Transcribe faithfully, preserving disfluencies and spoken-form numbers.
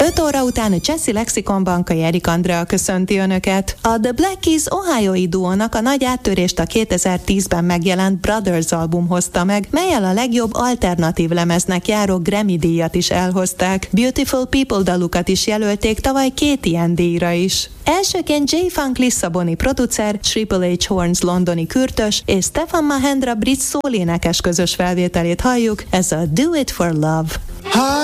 öt óra után a Jazzy Lexikonban Erik Andrea köszönti Önöket. A The Black Keys ohiói duónak a nagy áttörést a kétezer-tízben megjelent Brothers album hozta meg, mellyel a legjobb alternatív lemeznek járó Grammy-díjat is elhozták. Beautiful People dalukat is jelölték tavaly két ilyen díjra is. Elsőként J-Funk Lisszaboni producer, Triple H Horns londoni kürtös és Stefan Mahendra brit szólénekes közös felvételét halljuk, ez a Do It For Love.